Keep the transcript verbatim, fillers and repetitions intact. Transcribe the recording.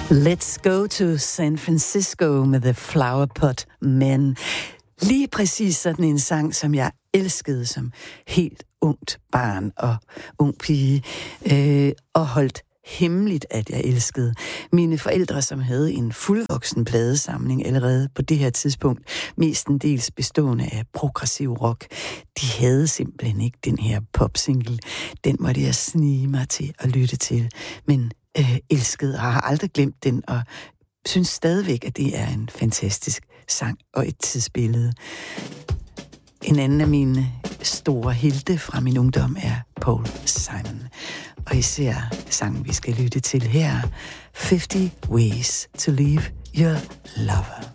Let's go to San Francisco med The Flower Pot Men. Lige præcis sådan en sang, som jeg elskede som helt ungt barn og ung pige, øh, og holdt hemmeligt, at jeg elskede. Mine forældre, som havde en fuldvoksen pladesamling allerede på det her tidspunkt, mestendels bestående af progressiv rock, de havde simpelthen ikke den her popsingle. Den måtte jeg snige mig til at lytte til, men øh, elskede og har aldrig glemt den, og synes stadigvæk, at det er en fantastisk sang og et tidsbillede. En anden af mine store helte fra min ungdom er Paul Simon. Og især sangen, vi skal lytte til her, fifty Ways to Leave Your Lover.